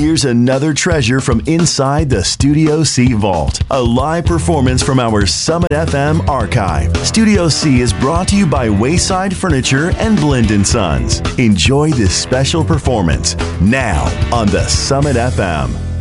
Here's another treasure from inside the Studio C vault. A live performance from our Summit FM archive. Studio C is brought to you by Wayside Furniture and Blend & Sons. Enjoy this special performance now on the Summit FM.